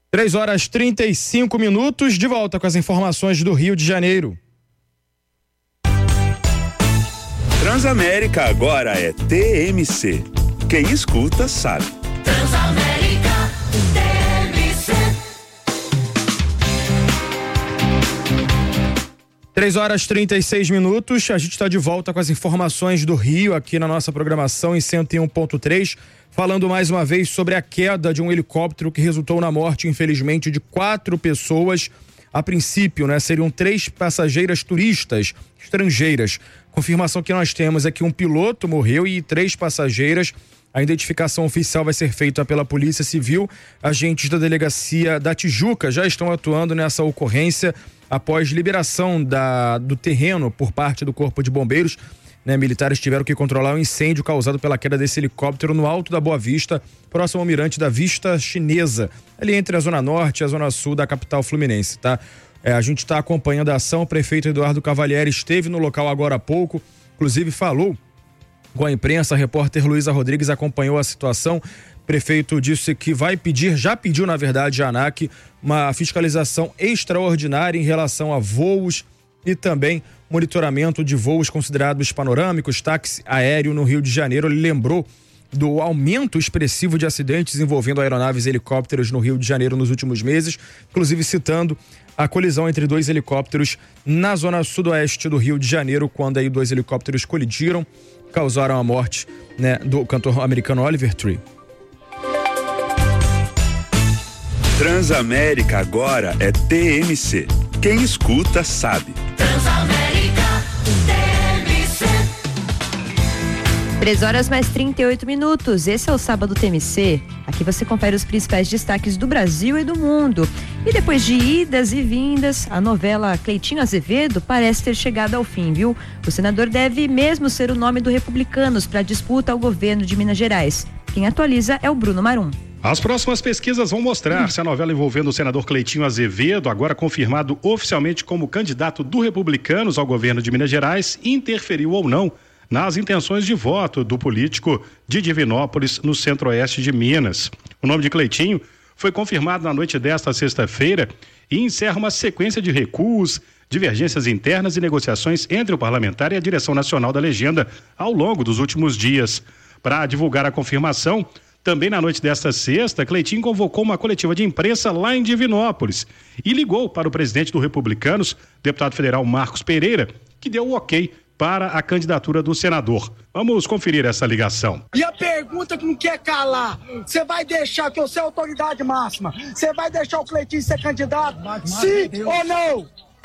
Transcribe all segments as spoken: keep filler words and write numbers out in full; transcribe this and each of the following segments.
três horas e trinta e cinco minutos, de volta com as informações do Rio de Janeiro. Transamérica agora é T M C. Quem escuta sabe. Transamérica T M C. três horas e trinta e seis minutos, a gente está de volta com as informações do Rio aqui na nossa programação em cento e um ponto três, falando mais uma vez sobre a queda de um helicóptero que resultou na morte, infelizmente, de quatro pessoas. A princípio, né, seriam três passageiras turistas estrangeiras. Confirmação que nós temos é que um piloto morreu e três passageiras. A identificação oficial vai ser feita pela Polícia Civil. Agentes da Delegacia da Tijuca já estão atuando nessa ocorrência após liberação da, do terreno por parte do Corpo de Bombeiros. Né, militares tiveram que controlar o incêndio causado pela queda desse helicóptero no alto da Boa Vista, próximo ao mirante da Vista Chinesa, ali entre a Zona Norte e a Zona Sul da capital fluminense, tá? É, a gente está acompanhando a ação. O prefeito Eduardo Cavalieri esteve no local agora há pouco, inclusive falou com a imprensa. A repórter Luísa Rodrigues acompanhou a situação. O prefeito disse que vai pedir, já pediu na verdade a ANAC, uma fiscalização extraordinária em relação a voos e também monitoramento de voos considerados panorâmicos, táxi aéreo no Rio de Janeiro. Ele lembrou do aumento expressivo de acidentes envolvendo aeronaves e helicópteros no Rio de Janeiro nos últimos meses, inclusive citando a colisão entre dois helicópteros na zona sudoeste do Rio de Janeiro, quando aí dois helicópteros colidiram, causaram a morte, né, do cantor americano Oliver Tree. Transamérica agora é T M C. Quem escuta sabe. Transamérica T M C. três horas mais trinta e oito minutos. Esse é o Sábado T M C. Aqui você confere os principais destaques do Brasil e do mundo. E depois de idas e vindas, a novela Cleitinho Azevedo parece ter chegado ao fim, viu? O senador deve mesmo ser o nome do Republicanos para a disputa ao governo de Minas Gerais. Quem atualiza é o Bruno Marum. As próximas pesquisas vão mostrar hum. se a novela envolvendo o senador Cleitinho Azevedo, agora confirmado oficialmente como candidato do Republicanos ao governo de Minas Gerais, interferiu ou não nas intenções de voto do político de Divinópolis, no centro-oeste de Minas. O nome de Cleitinho foi confirmado na noite desta sexta-feira e encerra uma sequência de recuos, divergências internas e negociações entre o parlamentar e a direção nacional da legenda ao longo dos últimos dias. Para divulgar a confirmação, também na noite desta sexta, Cleitinho convocou uma coletiva de imprensa lá em Divinópolis e ligou para o presidente do Republicanos, deputado federal Marcos Pereira, que deu o ok para a candidatura do senador. Vamos conferir essa ligação. E a pergunta que não quer calar, você vai deixar, que você é a autoridade máxima, você vai deixar o Cleitinho ser candidato? Sim ou não?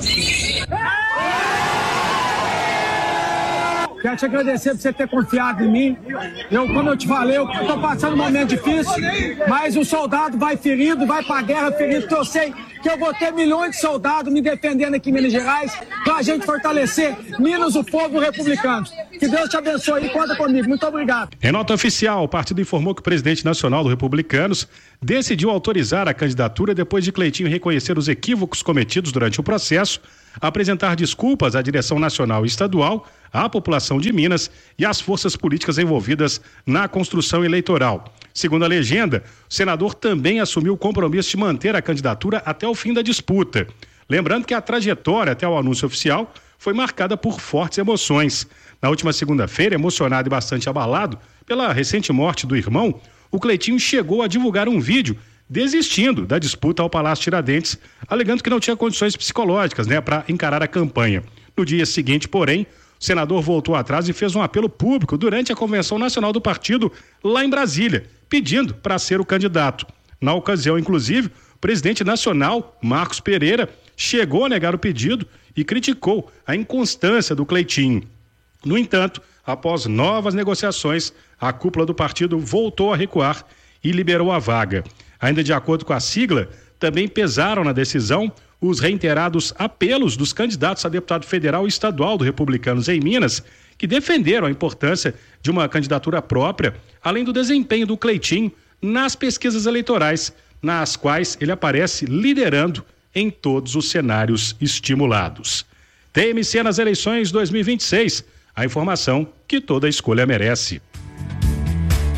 Quero te agradecer por você ter confiado em mim. Eu, como eu te falei, eu estou passando um momento difícil, mas o soldado vai ferido, vai para a guerra ferido, porque eu sei que eu vou ter milhões de soldados me defendendo aqui em Minas Gerais, para a gente fortalecer Minas, o povo republicano. Que Deus te abençoe e conta comigo. Muito obrigado. Em nota oficial, o partido informou que o presidente nacional do Republicanos decidiu autorizar a candidatura depois de Cleitinho reconhecer os equívocos cometidos durante o processo, apresentar desculpas à direção nacional e estadual, à população de Minas e às forças políticas envolvidas na construção eleitoral. Segundo a legenda, o senador também assumiu o compromisso de manter a candidatura até o fim da disputa. Lembrando que a trajetória até o anúncio oficial foi marcada por fortes emoções. Na última segunda-feira, emocionado e bastante abalado pela recente morte do irmão, o Cleitinho chegou a divulgar um vídeo desistindo da disputa ao Palácio Tiradentes, alegando que não tinha condições psicológicas, né, para encarar a campanha. No dia seguinte, porém, o senador voltou atrás e fez um apelo público durante a Convenção Nacional do Partido lá em Brasília, pedindo para ser o candidato. Na ocasião, inclusive, o presidente nacional, Marcos Pereira, chegou a negar o pedido e criticou a inconstância do Cleitinho. No entanto, após novas negociações, a cúpula do partido voltou a recuar e liberou a vaga. Ainda de acordo com a sigla, também pesaram na decisão os reiterados apelos dos candidatos a deputado federal e estadual do Republicanos em Minas, que defenderam a importância de uma candidatura própria, além do desempenho do Cleitinho nas pesquisas eleitorais, nas quais ele aparece liderando em todos os cenários estimulados. T M C nas eleições dois mil e vinte e seis, a informação que toda escolha merece.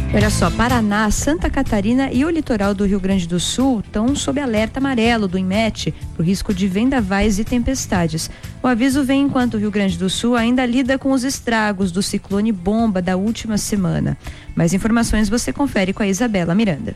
Olha só, Paraná, Santa Catarina e o litoral do Rio Grande do Sul estão sob alerta amarelo do INMET por risco de vendavais e tempestades. O aviso vem enquanto o Rio Grande do Sul ainda lida com os estragos do ciclone bomba da última semana. Mais informações você confere com a Isabela Miranda.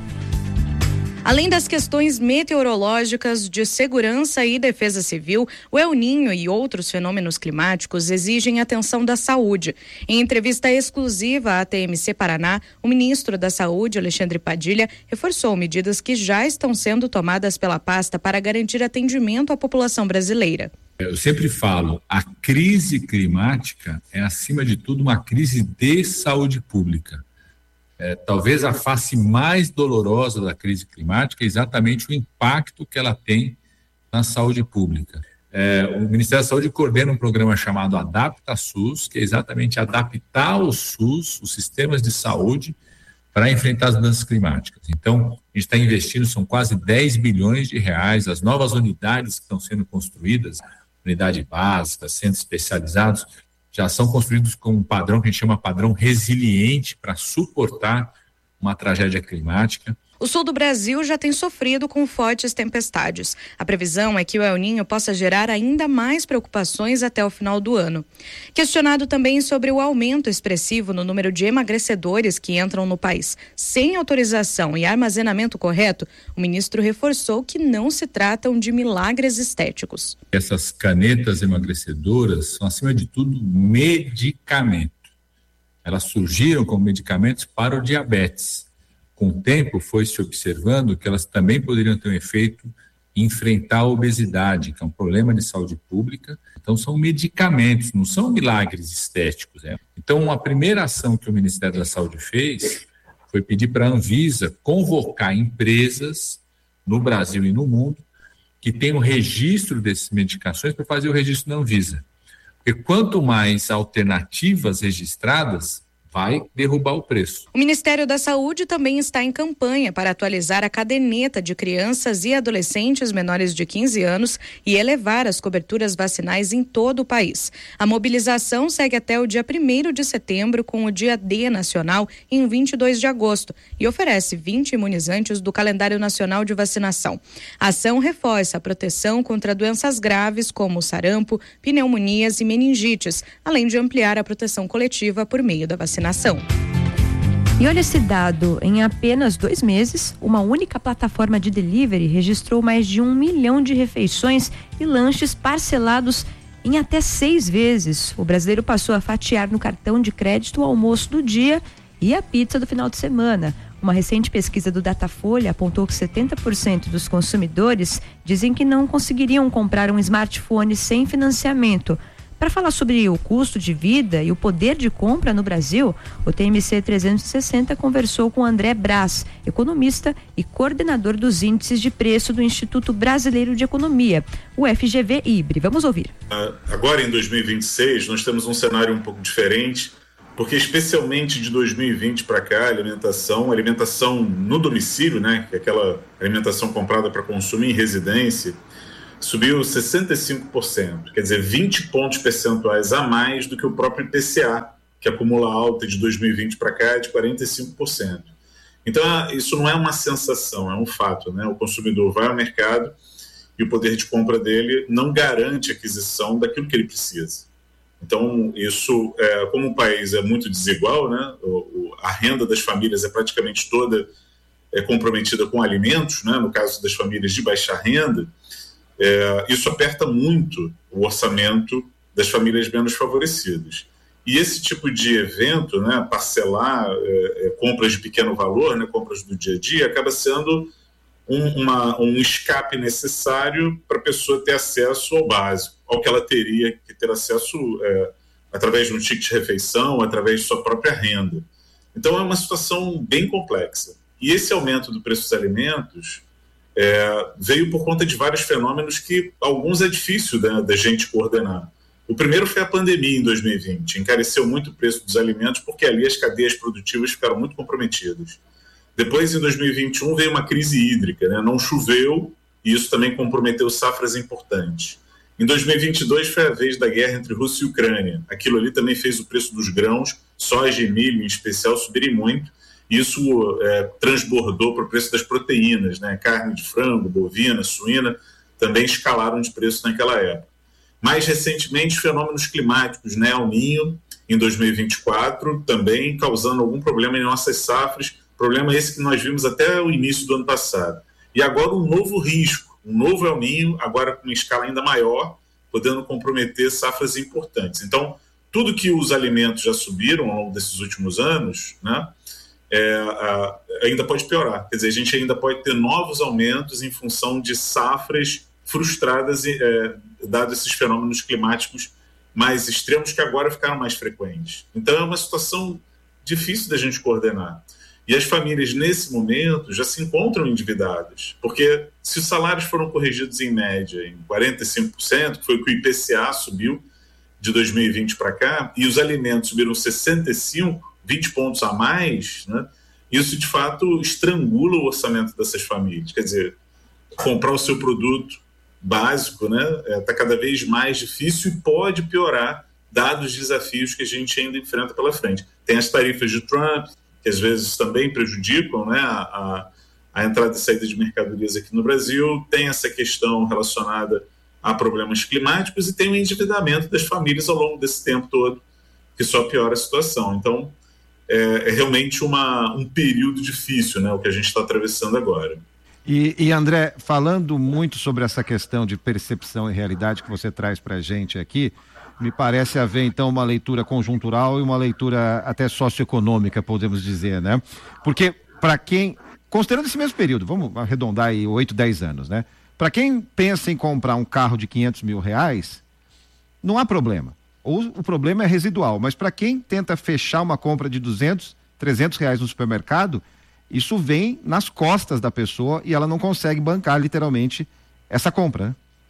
Além das questões meteorológicas, de segurança e defesa civil, o El Niño e outros fenômenos climáticos exigem atenção da saúde. Em entrevista exclusiva à T M C Paraná, o ministro da Saúde, Alexandre Padilha, reforçou medidas que já estão sendo tomadas pela pasta para garantir atendimento à população brasileira. Eu sempre falo, a crise climática é, acima de tudo, uma crise de saúde pública. É, talvez a face mais dolorosa da crise climática é exatamente o impacto que ela tem na saúde pública. É, o Ministério da Saúde coordena um programa chamado Adapta SUS, que é exatamente adaptar o SUS, os sistemas de saúde, para enfrentar as mudanças climáticas. Então, a gente está investindo, são quase dez bilhões de reais, as novas unidades que estão sendo construídas, unidade básica, centros especializados, já são construídos com um padrão que a gente chama padrão resiliente para suportar uma tragédia climática. O sul do Brasil já tem sofrido com fortes tempestades. A previsão é que o El Niño possa gerar ainda mais preocupações até o final do ano. Questionado também sobre o aumento expressivo no número de emagrecedores que entram no país sem autorização e armazenamento correto, o ministro reforçou que não se tratam de milagres estéticos. Essas canetas emagrecedoras são, acima de tudo, medicamento. Elas surgiram como medicamentos para o diabetes. Com o tempo, foi se observando que elas também poderiam ter um efeito em enfrentar a obesidade, que é um problema de saúde pública. Então, são medicamentos, não são milagres estéticos. Né? Então, a primeira ação que o Ministério da Saúde fez foi pedir para a Anvisa convocar empresas no Brasil e no mundo que tenham registro dessas medicações para fazer o registro da Anvisa. Porque quanto mais alternativas registradas, vai derrubar o preço. O Ministério da Saúde também está em campanha para atualizar a caderneta de crianças e adolescentes menores de quinze anos e elevar as coberturas vacinais em todo o país. A mobilização segue até o dia primeiro de setembro, com o dia D nacional em vinte e dois de agosto, e oferece vinte imunizantes do calendário nacional de vacinação. A ação reforça a proteção contra doenças graves como sarampo, pneumonias e meningites, além de ampliar a proteção coletiva por meio da vacinação. E olha esse dado, em apenas dois meses, uma única plataforma de delivery registrou mais de um milhão de refeições e lanches parcelados em até seis vezes. O brasileiro passou a fatiar no cartão de crédito o almoço do dia e a pizza do final de semana. Uma recente pesquisa do Datafolha apontou que setenta por cento dos consumidores dizem que não conseguiriam comprar um smartphone sem financiamento. Para falar sobre o custo de vida e o poder de compra no Brasil, o T M C trezentos e sessenta conversou com André Braz, economista e coordenador dos índices de preço do Instituto Brasileiro de Economia, o F G V I B R E. Vamos ouvir. Agora, em dois mil e vinte e seis, nós temos um cenário um pouco diferente, porque especialmente de dois mil e vinte para cá, a alimentação, alimentação no domicílio, né, que é aquela alimentação comprada para consumo em residência, subiu sessenta e cinco por cento, quer dizer, vinte pontos percentuais a mais do que o próprio I P C A, que acumula alta de dois mil e vinte para cá de quarenta e cinco por cento. Então, isso não é uma sensação, é um fato, né? O consumidor vai ao mercado e o poder de compra dele não garante a aquisição daquilo que ele precisa. Então, isso, é, como o país é muito desigual, né? O, o, a renda das famílias é praticamente toda é, comprometida com alimentos, né? No caso das famílias de baixa renda, É, isso aperta muito o orçamento das famílias menos favorecidas. E esse tipo de evento, né, parcelar é, é, compras de pequeno valor, né, compras do dia a dia, acaba sendo um, uma, um escape necessário para a pessoa ter acesso ao básico, ao que ela teria que ter acesso é, através de um ticket de refeição, através de sua própria renda. Então é uma situação bem complexa. E esse aumento do preço dos alimentos É, veio por conta de vários fenômenos que alguns é difícil da, da gente coordenar. O primeiro foi a pandemia em dois mil e vinte, encareceu muito o preço dos alimentos porque ali as cadeias produtivas ficaram muito comprometidas. Depois, em dois mil e vinte e um, veio uma crise hídrica, né? Não choveu e isso também comprometeu safras importantes. Em dois mil e vinte e dois foi a vez da guerra entre Rússia e Ucrânia. Aquilo ali também fez o preço dos grãos, soja e milho em especial, subirem muito. Isso é, transbordou para o preço das proteínas, né? Carne de frango, bovina, suína, também escalaram de preço naquela época. Mais recentemente, fenômenos climáticos, né? El Niño, em dois mil e vinte e quatro, também causando algum problema em nossas safras, problema esse que nós vimos até o início do ano passado. E agora um novo risco, um novo El Niño, agora com uma escala ainda maior, podendo comprometer safras importantes. Então, tudo que os alimentos já subiram ao longo desses últimos anos, né, é, a, ainda pode piorar. Quer dizer, a gente ainda pode ter novos aumentos em função de safras frustradas, é, dados esses fenômenos climáticos mais extremos que agora ficaram mais frequentes. Então, é uma situação difícil da gente coordenar. E as famílias, nesse momento, já se encontram endividadas, porque se os salários foram corrigidos em média em quarenta e cinco por cento, que foi o que o I P C A subiu de dois mil e vinte para cá, e os alimentos subiram sessenta e cinco, vinte pontos a mais, né? Isso, de fato, estrangula o orçamento dessas famílias. Quer dizer, comprar o seu produto básico, né, está cada vez mais difícil e pode piorar, dados os desafios que a gente ainda enfrenta pela frente. Tem as tarifas de Trump, que às vezes também prejudicam, né, a, a entrada e saída de mercadorias aqui no Brasil, tem essa questão relacionada a problemas climáticos e tem o endividamento das famílias ao longo desse tempo todo, que só piora a situação. Então, é, é realmente uma, um período difícil, né, o que a gente está atravessando agora. E, e André, falando muito sobre essa questão de percepção e realidade que você traz para a gente aqui, me parece haver, então, uma leitura conjuntural e uma leitura até socioeconômica, podemos dizer, né? Porque, para quem, considerando esse mesmo período, vamos arredondar aí oito, dez anos, né? Para quem pensa em comprar um carro de quinhentos mil reais, não há problema. Ou o problema é residual, mas para quem tenta fechar uma compra de duzentos, trezentos reais no supermercado, isso vem nas costas da pessoa e ela não consegue bancar, literalmente, essa compra,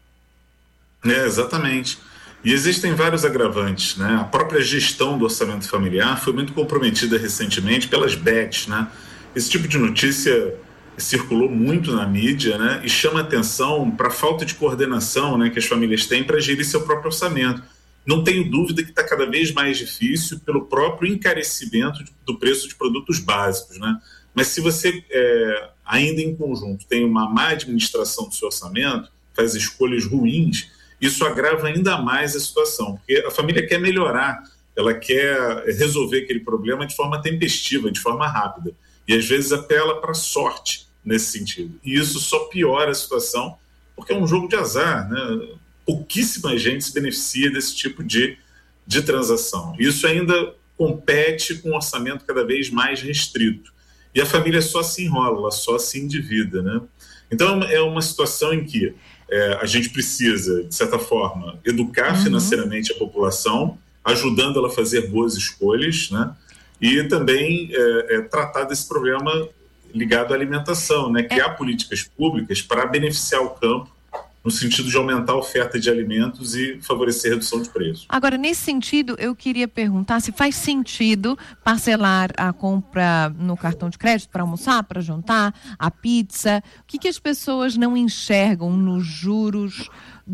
né? É, exatamente. E existem vários agravantes, né? A própria gestão do orçamento familiar foi muito comprometida recentemente pelas B E Ts, né? Esse tipo de notícia circulou muito na mídia, né? E chama atenção para a falta de coordenação, né, que as famílias têm para gerir seu próprio orçamento. Não tenho dúvida que está cada vez mais difícil pelo próprio encarecimento do preço de produtos básicos, né? Mas se você, é, ainda em conjunto, tem uma má administração do seu orçamento, faz escolhas ruins, isso agrava ainda mais a situação, porque a família quer melhorar, ela quer resolver aquele problema de forma tempestiva, de forma rápida, e às vezes apela para a sorte nesse sentido. E isso só piora a situação, porque é um jogo de azar, né? Pouquíssima gente se beneficia desse tipo de, de transação. Isso ainda compete com um orçamento cada vez mais restrito. E a família só se enrola, ela só se endivida, né? Então é uma situação em que é, a gente precisa, de certa forma, educar uhum. financeiramente a população, ajudando ela a fazer boas escolhas, né? E também é, é, tratar desse problema ligado à alimentação, né? Criar é. políticas públicas para beneficiar o campo, no sentido de aumentar a oferta de alimentos e favorecer a redução de preços. Agora, nesse sentido, eu queria perguntar se faz sentido parcelar a compra no cartão de crédito para almoçar, para jantar, a pizza. O que, que as pessoas não enxergam nos juros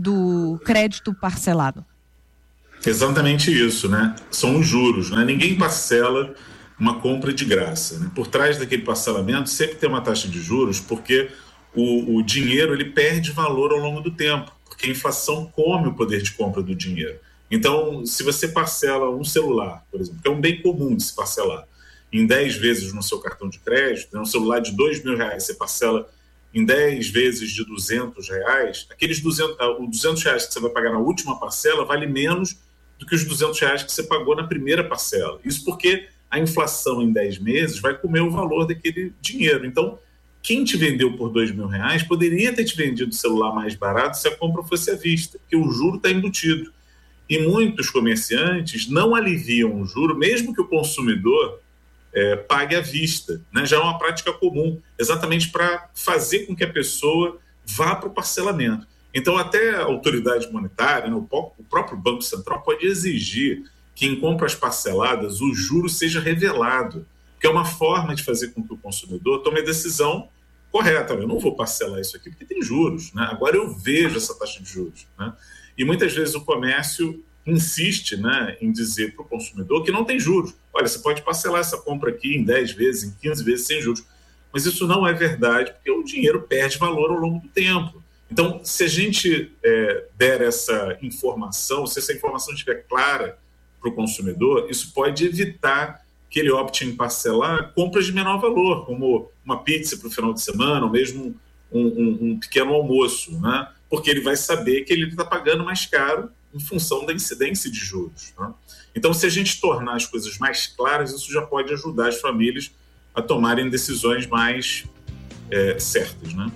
do crédito parcelado? Exatamente isso, né? São os juros, né? Ninguém parcela uma compra de graça, né? Por trás daquele parcelamento sempre tem uma taxa de juros, porque O, o dinheiro ele perde valor ao longo do tempo, porque a inflação come o poder de compra do dinheiro. Então, se você parcela um celular, por exemplo, que é um bem comum de se parcelar, em dez vezes no seu cartão de crédito, né, um celular de dois mil reais, você parcela em dez vezes de duzentos reais, aqueles duzentos, os duzentos reais que você vai pagar na última parcela vale menos do que os duzentos reais que você pagou na primeira parcela. Isso porque a inflação em dez meses vai comer o valor daquele dinheiro. Então, quem te vendeu por dois mil reais poderia ter te vendido o celular mais barato se a compra fosse à vista, porque o juro está embutido. E muitos comerciantes não aliviam o juro, mesmo que o consumidor é, pague à vista, né? Já é uma prática comum, exatamente para fazer com que a pessoa vá para o parcelamento. Então, até a autoridade monetária, né, o próprio Banco Central pode exigir que em compras parceladas o juro seja revelado, que é uma forma de fazer com que o consumidor tome a decisão correta. Eu não vou parcelar isso aqui porque tem juros, né? Agora eu vejo essa taxa de juros, né? E muitas vezes o comércio insiste, né, em dizer para o consumidor que não tem juros. Olha, você pode parcelar essa compra aqui em dez vezes, em quinze vezes sem juros. Mas isso não é verdade, porque o dinheiro perde valor ao longo do tempo. Então, se a gente é, der essa informação, se essa informação estiver clara para o consumidor, isso pode evitar que ele opte em parcelar compras de menor valor, como uma pizza para o final de semana, ou mesmo um, um, um pequeno almoço, né? Porque ele vai saber que ele está pagando mais caro em função da incidência de juros, né? Então, se a gente tornar as coisas mais claras, isso já pode ajudar as famílias a tomarem decisões mais é, certas, né?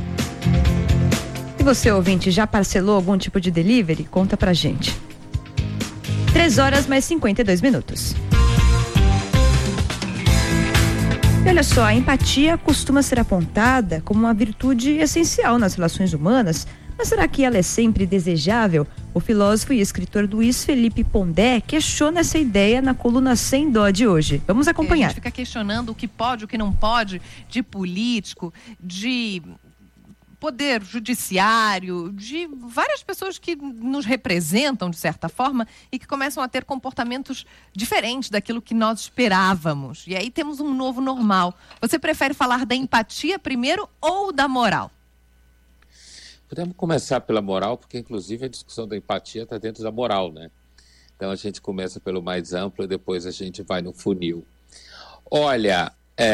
E você, ouvinte, já parcelou algum tipo de delivery? Conta pra gente. três horas mais cinquenta e dois minutos. E olha só, a empatia costuma ser apontada como uma virtude essencial nas relações humanas, mas será que ela é sempre desejável? O filósofo e escritor Luiz Felipe Pondé questiona essa ideia na coluna Sem Dó de hoje. Vamos acompanhar. A gente fica questionando o que pode, o que não pode, de político, de poder judiciário, de várias pessoas que nos representam de certa forma e que começam a ter comportamentos diferentes daquilo que nós esperávamos. E aí temos um novo normal. Você prefere falar da empatia primeiro ou da moral? Podemos começar pela moral, porque inclusive a discussão da empatia está dentro da moral, né? Então a gente começa pelo mais amplo e depois a gente vai no funil. Olha,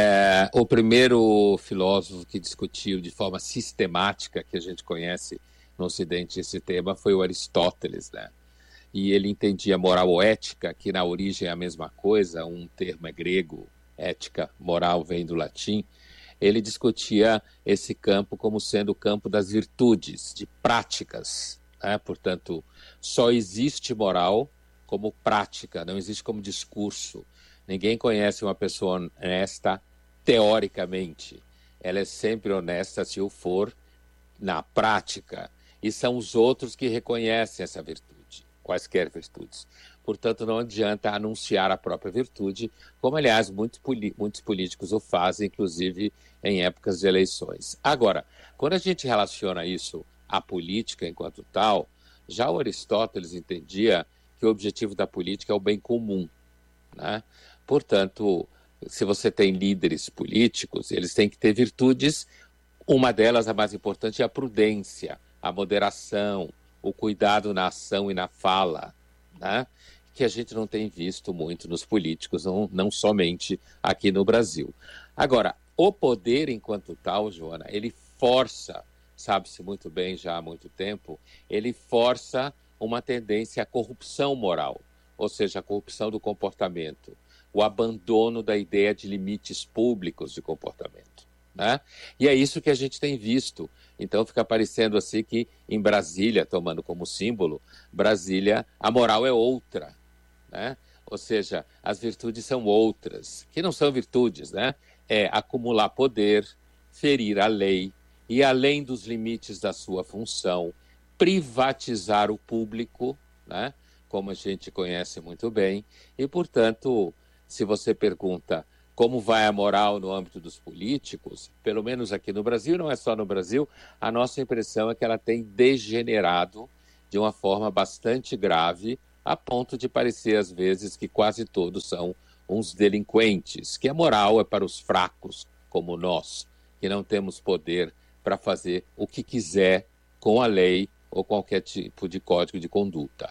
é, o primeiro filósofo que discutiu de forma sistemática, que a gente conhece no Ocidente esse tema, foi o Aristóteles, né? E ele entendia moral ou ética, que na origem é a mesma coisa, um termo é grego, ética, moral vem do latim. Ele discutia esse campo como sendo o campo das virtudes, de práticas, né? Portanto, só existe moral como prática, não existe como discurso. Ninguém conhece uma pessoa honesta teoricamente. Ela é sempre honesta se o for na prática. E são os outros que reconhecem essa virtude, quaisquer virtudes. Portanto, não adianta anunciar a própria virtude, como, aliás, muitos, muitos políticos o fazem, inclusive em épocas de eleições. Agora, quando a gente relaciona isso à política enquanto tal, já o Aristóteles entendia que o objetivo da política é o bem comum, né? Portanto, se você tem líderes políticos, eles têm que ter virtudes, uma delas, a mais importante, é a prudência, a moderação, o cuidado na ação e na fala, né? Que a gente não tem visto muito nos políticos, não, não somente aqui no Brasil. Agora, o poder enquanto tal, Joana, ele força, sabe-se muito bem já há muito tempo, ele força uma tendência à corrupção moral, ou seja, a corrupção do comportamento, o abandono da ideia de limites públicos de comportamento, né? E é isso que a gente tem visto. Então fica parecendo assim que em Brasília, tomando como símbolo, Brasília, a moral é outra, né? Ou seja, as virtudes são outras, que não são virtudes, né? É acumular poder, ferir a lei e, além dos limites da sua função, privatizar o público, né? Como a gente conhece muito bem. E, portanto, se você pergunta como vai a moral no âmbito dos políticos, pelo menos aqui no Brasil, não é só no Brasil, a nossa impressão é que ela tem degenerado de uma forma bastante grave, a ponto de parecer, às vezes, que quase todos são uns delinquentes, que a moral é para os fracos, como nós, que não temos poder para fazer o que quiser com a lei ou qualquer tipo de código de conduta.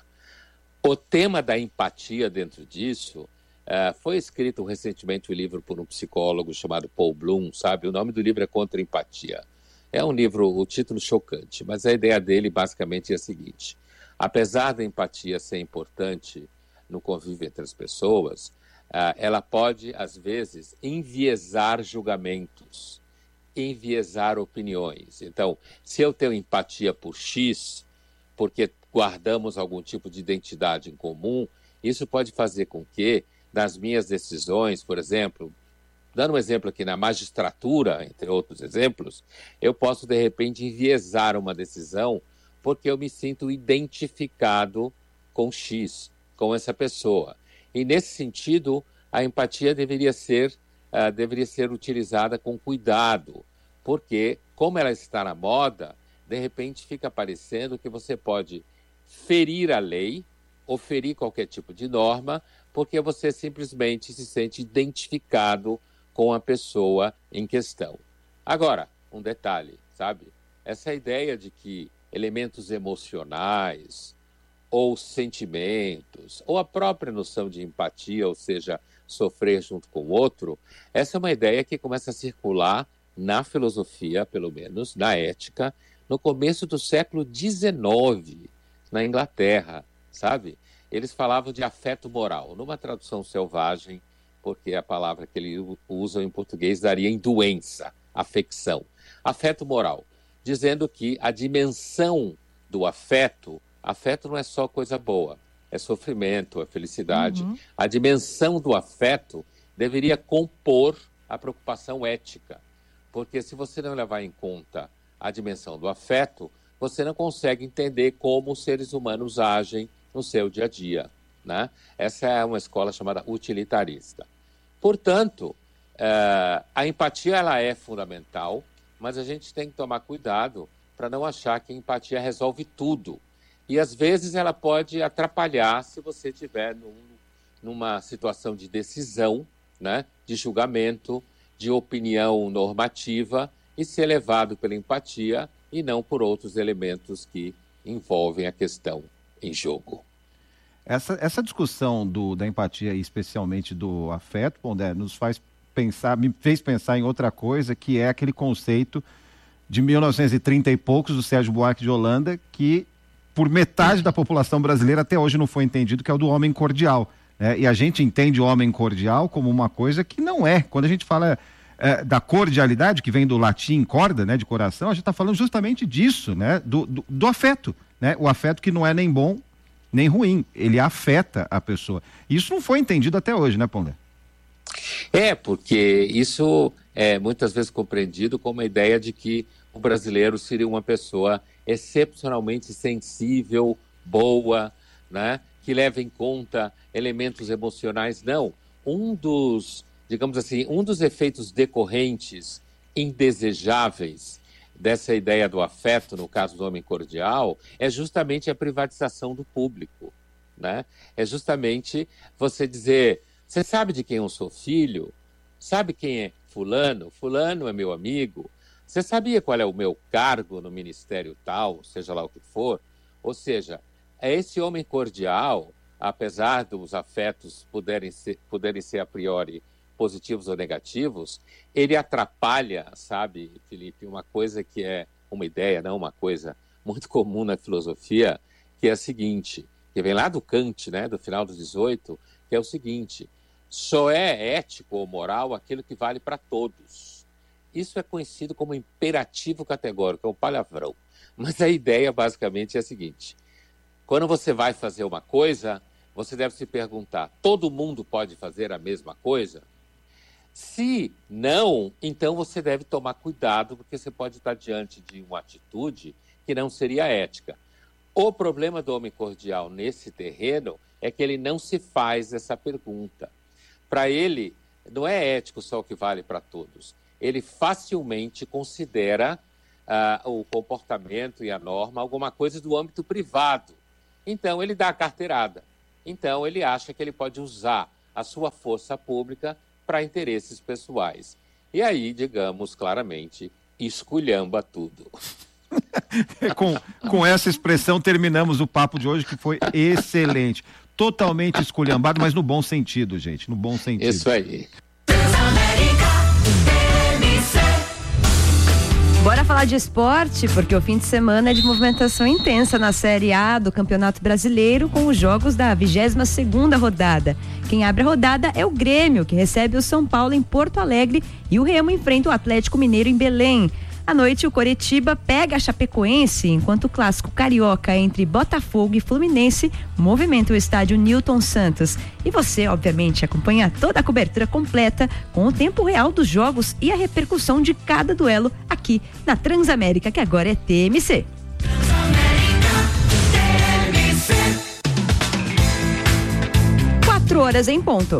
O tema da empatia dentro disso, uh, foi escrito recentemente um livro por um psicólogo chamado Paul Bloom, sabe? O nome do livro é Contra a Empatia. É um livro, o título chocante, mas a ideia dele basicamente é a seguinte: apesar da empatia ser importante no convívio entre as pessoas, uh, ela pode, às vezes, enviesar julgamentos, enviesar opiniões. Então, se eu tenho empatia por X, porque guardamos algum tipo de identidade em comum, isso pode fazer com que, nas minhas decisões, por exemplo, dando um exemplo aqui na magistratura, entre outros exemplos, eu posso, de repente, enviesar uma decisão porque eu me sinto identificado com X, com essa pessoa. E, nesse sentido, a empatia deveria ser, uh, deveria ser utilizada com cuidado, porque, como ela está na moda, de repente fica parecendo que você pode ferir a lei oferir qualquer tipo de norma, porque você simplesmente se sente identificado com a pessoa em questão. Agora, um detalhe, sabe? Essa ideia de que elementos emocionais ou sentimentos, ou a própria noção de empatia, ou seja, sofrer junto com o outro, essa é uma ideia que começa a circular na filosofia, pelo menos, na ética, no começo do século dezenove, na Inglaterra, sabe? Eles falavam de afeto moral, numa tradução selvagem, porque a palavra que eles usam em português daria em doença, afecção. Afeto moral, dizendo que a dimensão do afeto, afeto não é só coisa boa, é sofrimento, é felicidade. Uhum. A dimensão do afeto deveria compor a preocupação ética, porque se você não levar em conta a dimensão do afeto, você não consegue entender como os seres humanos agem no seu dia a dia, né? Essa é uma escola chamada utilitarista. Portanto, uh, a empatia ela é fundamental, mas a gente tem que tomar cuidado para não achar que a empatia resolve tudo. E, às vezes, ela pode atrapalhar se você estiver num, numa situação de decisão, né, de julgamento, de opinião normativa e ser levado pela empatia e não por outros elementos que envolvem a questão em jogo. Essa, essa discussão do, da empatia e especialmente do afeto, Pondé, nos faz pensar, me fez pensar em outra coisa, que é aquele conceito de mil novecentos e trinta e poucos, do Sérgio Buarque de Holanda, que por metade da população brasileira até hoje não foi entendido, que é o do homem cordial. Né? E a gente entende o homem cordial como uma coisa que não é. Quando a gente fala é, da cordialidade, que vem do latim corda, né, de coração, a gente está falando justamente disso, né, do, do, do afeto. Né? O afeto que não é nem bom nem ruim, ele afeta a pessoa. Isso não foi entendido até hoje, né, Pondé? É, porque isso é muitas vezes compreendido como a ideia de que o brasileiro seria uma pessoa excepcionalmente sensível, boa, né, que leva em conta elementos emocionais. Não, um dos, digamos assim, um dos efeitos decorrentes indesejáveis dessa ideia do afeto, no caso do homem cordial, é justamente a privatização do público, né? É justamente você dizer, você sabe de quem eu sou filho? Sabe quem é fulano? Fulano é meu amigo. Você sabia qual é o meu cargo no ministério tal, seja lá o que for? Ou seja, é esse homem cordial, apesar dos afetos poderem ser, poderem ser a priori positivos ou negativos, ele atrapalha, sabe, Felipe, uma coisa que é uma ideia, não uma coisa muito comum na filosofia, que é a seguinte, que vem lá do Kant, né, do final do dezoito, que é o seguinte, só é ético ou moral aquilo que vale para todos. Isso é conhecido como imperativo categórico, é um palavrão. Mas a ideia basicamente é a seguinte, quando você vai fazer uma coisa, você deve se perguntar, todo mundo pode fazer a mesma coisa? Se não, então você deve tomar cuidado, porque você pode estar diante de uma atitude que não seria ética. O problema do homem cordial nesse terreno é que ele não se faz essa pergunta. Para ele, não é ético só o que vale para todos. Ele facilmente considera uh, o comportamento e a norma alguma coisa do âmbito privado. Então, ele dá a carteirada. Então, ele acha que ele pode usar a sua força pública para interesses pessoais. E aí, digamos claramente, esculhamba tudo. com, com essa expressão terminamos o papo de hoje, que foi excelente. Totalmente esculhambado, mas no bom sentido, gente, no bom sentido. Isso aí. Bora falar de esporte, porque o fim de semana é de movimentação intensa na Série A do Campeonato Brasileiro, com os jogos da vigésima segunda rodada. Quem abre a rodada é o Grêmio, que recebe o São Paulo em Porto Alegre, e o Remo enfrenta o Atlético Mineiro em Belém. À noite, o Coritiba pega a Chapecoense, enquanto o clássico carioca entre Botafogo e Fluminense movimenta o estádio Newton Santos. E você, obviamente, acompanha toda a cobertura completa com o tempo real dos jogos e a repercussão de cada duelo aqui na Transamérica, que agora é T M C. Transamérica, T M C. Quatro horas em ponto.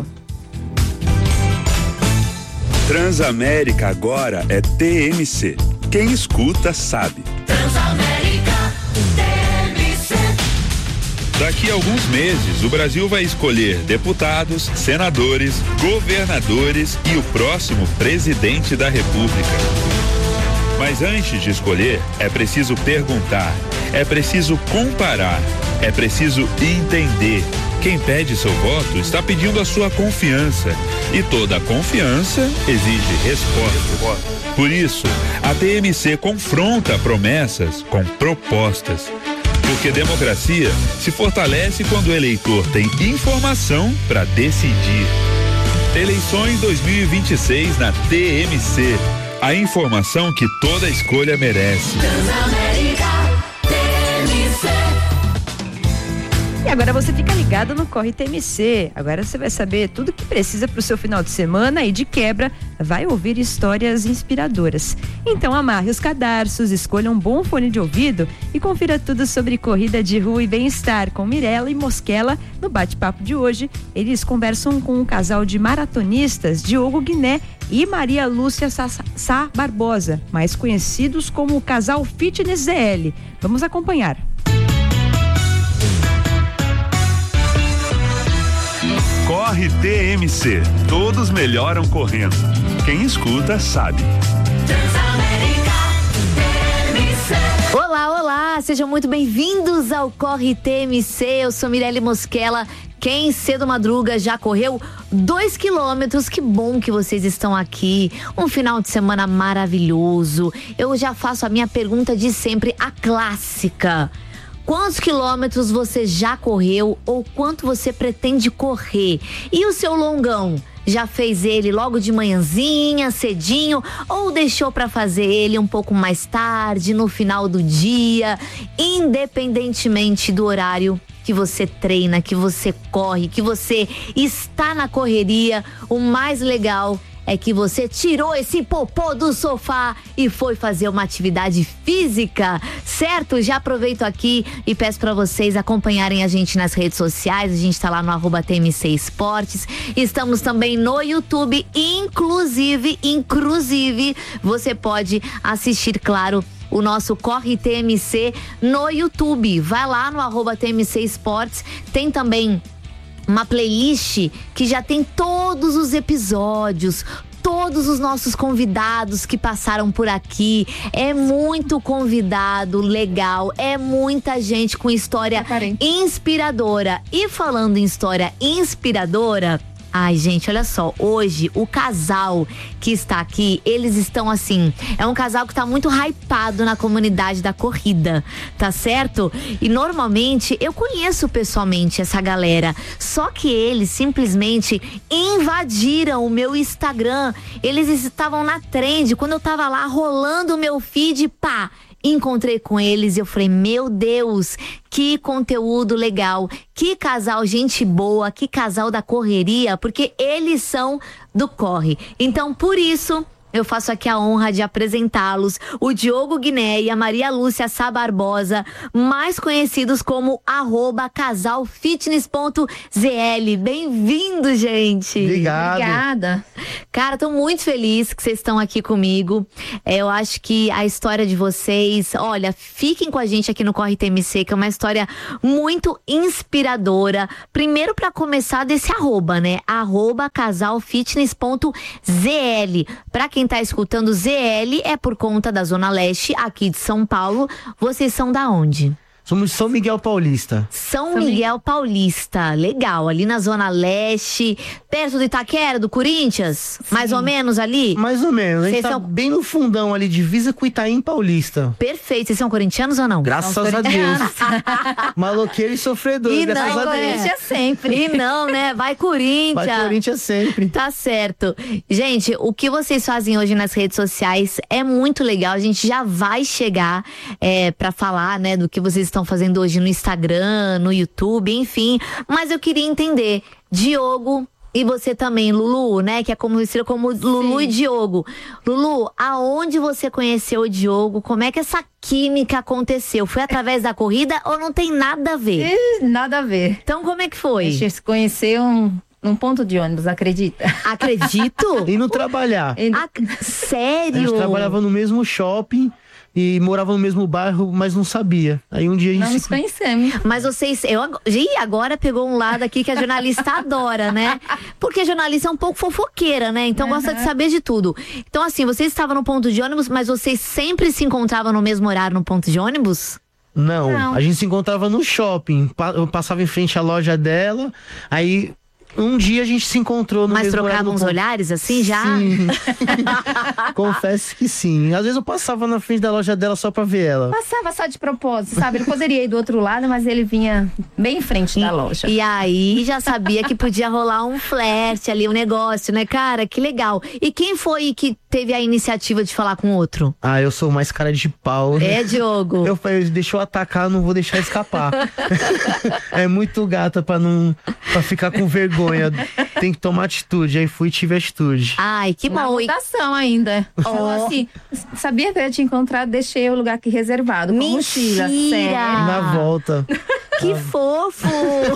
Transamérica agora é T M C. Quem escuta sabe. Transamérica T M C. Daqui a alguns meses, o Brasil vai escolher deputados, senadores, governadores e o próximo presidente da República. Mas antes de escolher, é preciso perguntar, é preciso comparar, é preciso entender. Quem pede seu voto está pedindo a sua confiança. E toda confiança exige resposta. Por isso, a T M C confronta promessas com propostas. Porque democracia se fortalece quando o eleitor tem informação para decidir. Eleições dois mil e vinte e seis na T M C. A informação que toda escolha merece. E agora você fica ligado no Corre T M C. Agora você vai saber tudo o que precisa para o seu final de semana e, de quebra, vai ouvir histórias inspiradoras. Então amarre os cadarços, escolha um bom fone de ouvido e confira tudo sobre corrida de rua e bem-estar com Mirella e Mosquela. No bate-papo de hoje, eles conversam com um casal de maratonistas, Diogo Guiné e Maria Lúcia Sá, Sá Barbosa, mais conhecidos como o casal Fitness Z L. Vamos acompanhar. Corre T M C. Todos melhoram correndo. Quem escuta sabe. Olá, olá, sejam muito bem-vindos ao Corre T M C. Eu sou Mirella Mosquela. Quem cedo madruga já correu dois quilômetros, que bom que vocês estão aqui. Um final de semana maravilhoso. Eu já faço a minha pergunta de sempre, a clássica. Quantos quilômetros você já correu ou quanto você pretende correr? E o seu longão? Já fez ele logo de manhãzinha, cedinho, ou deixou para fazer ele um pouco mais tarde, no final do dia? Independentemente do horário que você treina, que você corre, que você está na correria, o mais legal é que você tirou esse popô do sofá e foi fazer uma atividade física, certo? Já aproveito aqui e peço para vocês acompanharem a gente nas redes sociais. A gente tá lá no arroba T M C Esportes. Estamos também no YouTube, inclusive, inclusive, você pode assistir, claro, o nosso Corre T M C no YouTube. Vai lá no arroba T M C Esportes. Tem também uma playlist que já tem todos os episódios, todos os nossos convidados que passaram por aqui. É muito convidado legal, é muita gente com história inspiradora. E falando em história inspiradora, ai, gente, olha só, hoje o casal que está aqui, eles estão assim, é um casal que está muito hypado na comunidade da corrida, tá certo? E normalmente eu conheço pessoalmente essa galera, só que eles simplesmente invadiram o meu Instagram. Eles estavam na trend, quando eu tava lá rolando o meu feed, pá, encontrei com eles e eu falei, meu Deus, que conteúdo legal, que casal gente boa, que casal da correria, porque eles são do Corre. Então, por isso, eu faço aqui a honra de apresentá-los, o Diogo Guiné e a Maria Lúcia Sá Barbosa, mais conhecidos como arroba casalfitness.zl. Bem-vindo, gente. Obrigado. Obrigada. Cara, tô muito feliz que vocês estão aqui comigo. É, eu acho que a história de vocês, olha, fiquem com a gente aqui no Corre T M C, que é uma história muito inspiradora. Primeiro, para começar, desse arroba, né? Arroba casalfitness.zl. Pra quem tá escutando, Z L é por conta da Zona Leste, aqui de São Paulo. Vocês são da onde? Somos São Miguel Paulista. São Miguel Paulista, legal, ali na Zona Leste, perto do Itaquera, do Corinthians, Sim. mais ou menos ali? Mais ou menos, a gente tá são... bem no fundão ali, divisa com Itaim Paulista. Perfeito, vocês são corintianos ou não? Graças a Deus. Maloqueiro e sofredor, e graças não, a Deus. Corinthians sempre. E não, né? Vai Corinthians. Vai Corinthians sempre. Tá certo. Gente, o que vocês fazem hoje nas redes sociais é muito legal, a gente já vai chegar é, pra falar, né, do que vocês estão fazendo hoje no Instagram, no YouTube, enfim. Mas eu queria entender, Diogo e você também, Lulu, né? Que é conhecido como Lulu Sim. e Diogo. Lulu, aonde você conheceu o Diogo? Como é que essa química aconteceu? Foi através da corrida ou não tem nada a ver? E, nada a ver. Então como é que foi? A gente se conheceu um num ponto de ônibus, acredita? Acredito? Indo trabalhar. Ah, sério? A gente trabalhava no mesmo shopping e morava no mesmo bairro, mas não sabia. Aí um dia a gente Não nos se... conhecemos. Mas vocês. Eu, ag- Ih, agora pegou um lado aqui que a jornalista adora, né? Porque a jornalista é um pouco fofoqueira, né? Então gosta de saber de tudo. Então, assim, vocês estavam no ponto de ônibus, mas vocês sempre se encontravam no mesmo horário no ponto de ônibus? Não, Não. a gente se encontrava no shopping. Pa- Eu passava em frente à loja dela, aí um dia a gente se encontrou no Mas mesmo horário trocavam no uns ponto. olhares assim já? Sim. Confesso que sim. Às vezes eu passava na frente da loja dela só pra ver ela. Passava só de propósito, sabe? Ele poderia ir do outro lado, mas ele vinha bem em frente da loja. E aí já sabia que podia rolar um flerte ali, um negócio, né, cara? Que legal. E quem foi que teve a iniciativa de falar com o outro? Ah, eu sou mais cara de pau. É, Diogo? Eu falei, deixa eu atacar, não vou deixar escapar. É muito gata pra não pra ficar com vergonha. Tem que tomar atitude. Aí fui e tive atitude. Ai, que Na bom. E- votação ainda. Falou Oh. assim, sabia que eu ia te encontrar, deixei o lugar aqui reservado. Com mochila. Mentira! Sério. Na volta. Que fofo!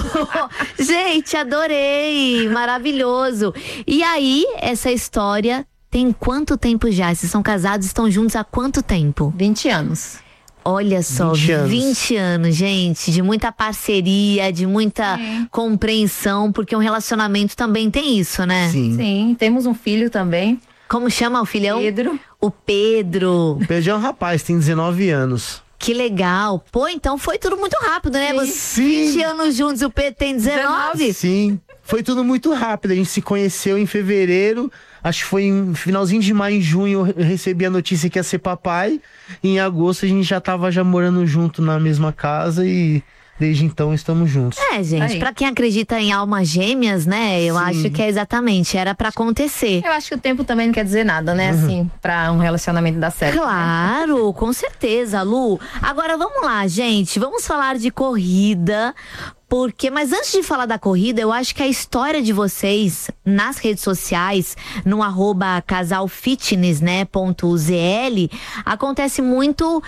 Gente, adorei! Maravilhoso! E aí, essa história tem quanto tempo já? Vocês são casados, estão juntos há quanto tempo? vinte anos. Olha só, vinte anos. vinte anos, gente, de muita parceria, de muita compreensão, porque um relacionamento também tem isso, né? Sim. Sim, temos um filho também. Como chama o filhão? Pedro. O Pedro. O Pedro é um rapaz, tem dezenove anos. Que legal. Pô, então foi tudo muito rápido, né? Você Sim. vinte anos juntos e o Pedro tem dezenove. Sim. Foi tudo muito rápido. A gente se conheceu em fevereiro. Acho que foi em finalzinho de maio, em junho, eu recebi a notícia que ia ser papai. E em agosto a gente já tava já morando junto na mesma casa e desde então estamos juntos. É, gente, Aí. pra quem acredita em almas gêmeas, né? Eu Sim. acho que é exatamente, era pra acontecer. Eu acho que o tempo também não quer dizer nada, né? Assim, pra um relacionamento dar certo. Claro, com certeza, Lu. Agora vamos lá, gente. Vamos falar de corrida. Porque, mas antes de falar da corrida, eu acho que a história de vocês nas redes sociais, no arroba casalfitness, né, ponto U Z L, acontece muito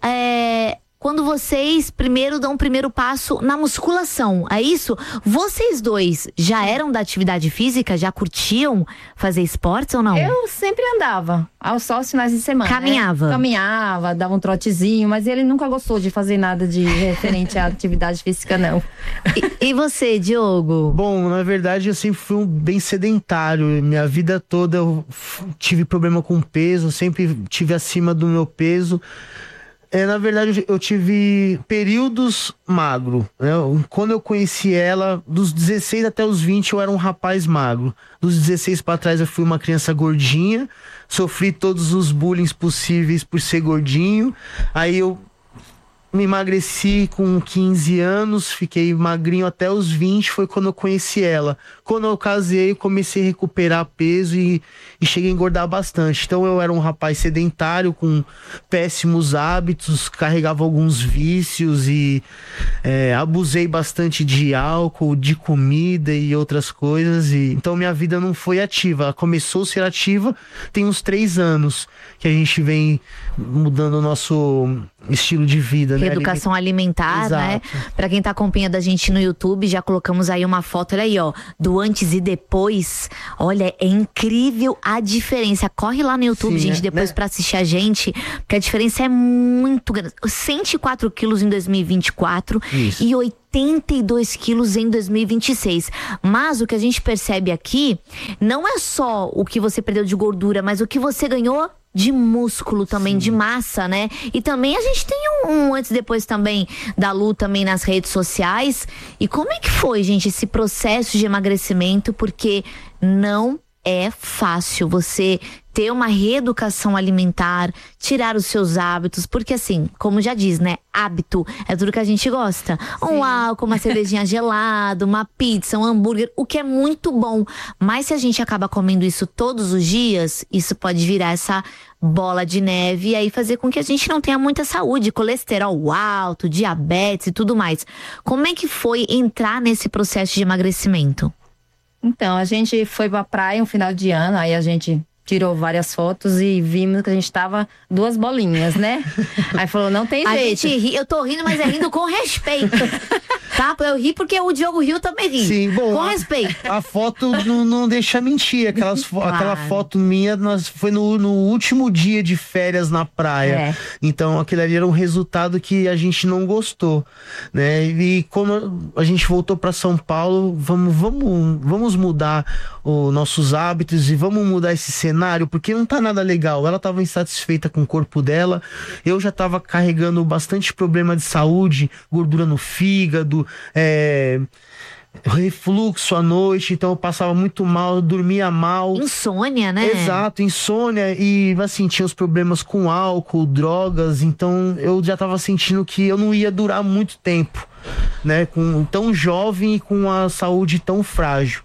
é, quando vocês primeiro dão o primeiro passo na musculação, é isso? Vocês dois já eram da atividade física? Já curtiam fazer esportes ou não? Eu sempre andava, aos só aos finais de semana. Caminhava? Né? Caminhava, dava um trotezinho, mas ele nunca gostou de fazer nada de referente à atividade física, não. E, e você, Diogo? Bom, na verdade eu sempre fui um bem sedentário. Minha vida toda eu f- tive problema com peso, sempre tive acima do meu peso. É, na verdade, eu tive períodos magro, né? Quando eu conheci ela, dos dezesseis até os vinte, eu era um rapaz magro. Dos dezesseis para trás, eu fui uma criança gordinha. Sofri todos os bullying possíveis por ser gordinho. Aí eu me emagreci com quinze anos, fiquei magrinho até os vinte, foi quando eu conheci ela. Quando eu casei, eu comecei a recuperar peso e, e cheguei a engordar bastante. Então eu era um rapaz sedentário, com péssimos hábitos, carregava alguns vícios e é, abusei bastante de álcool, de comida e outras coisas. E, então minha vida não foi ativa, ela começou a ser ativa tem uns três anos que a gente vem mudando o nosso estilo de vida, né? Educação alimentar, Exato. né? Pra quem tá acompanhando a gente no YouTube, já colocamos aí uma foto, olha aí, ó, do antes e depois. Olha, é incrível a diferença. Corre lá no YouTube, Sim, gente, né? depois Né? pra assistir a gente, porque a diferença é muito grande. cento e quatro quilos em dois mil e vinte e quatro Isso. e oitenta e dois quilos em dois mil e vinte e seis. Mas o que a gente percebe aqui não é só o que você perdeu de gordura, mas o que você ganhou de músculo também, de massa, né? E também a gente tem um, um antes e depois também da Lu também nas redes sociais. E como é que foi, gente, esse processo de emagrecimento? Porque não é fácil você ter uma reeducação alimentar, tirar os seus hábitos, porque assim, como já diz, né, hábito é tudo que a gente gosta. Um álcool, uma cervejinha gelada, uma pizza, um hambúrguer, o que é muito bom. Mas se a gente acaba comendo isso todos os dias, isso pode virar essa bola de neve e aí fazer com que a gente não tenha muita saúde, colesterol alto, diabetes e tudo mais. Como é que foi entrar nesse processo de emagrecimento? Então, a gente foi pra praia um final de ano, aí a gente tirou várias fotos e vimos que a gente tava duas bolinhas, né? Aí falou, não tem A jeito. gente ri, eu tô rindo, mas é rindo com respeito. Tá? Eu ri porque o Diogo riu também ri. Sim, bom. Com a, respeito. A foto não, não deixa mentir. Aquelas, fo- Claro. Aquela foto minha nós, foi no, no último dia de férias na praia. É. Então aquele ali era um resultado que a gente não gostou, né? E como a gente voltou para São Paulo, vamos, vamos, vamos mudar os nossos hábitos e vamos mudar esse cenário, porque não tá nada legal. Ela estava insatisfeita com o corpo dela, eu já estava carregando bastante problema de saúde, gordura no fígado, é, refluxo à noite, então eu passava muito mal, eu dormia mal. Insônia, né? Exato, insônia e assim, tinha os problemas com álcool, drogas, então eu já tava sentindo que eu não ia durar muito tempo, né? Com tão jovem e com a saúde tão frágil.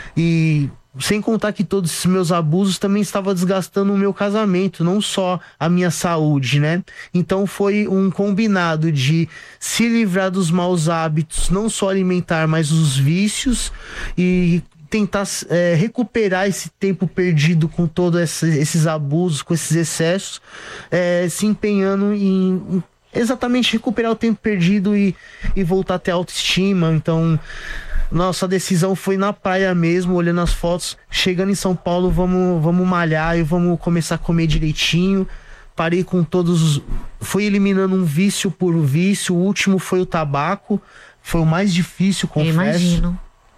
E sem contar que todos esses meus abusos também estavam desgastando o meu casamento, não só a minha saúde, né? Então foi um combinado de se livrar dos maus hábitos, não só alimentar, mas os vícios, e tentar é, recuperar esse tempo perdido com todos esse, esses abusos, com esses excessos, é, se empenhando em, em exatamente recuperar o tempo perdido e, e voltar a ter autoestima. Então nossa decisão foi na praia mesmo, olhando as fotos. Chegando em São Paulo, vamos, vamos malhar e vamos começar a comer direitinho. Parei com todos os... Fui eliminando um vício por vício. O último foi o tabaco. Foi o mais difícil, confesso. Eu imagino.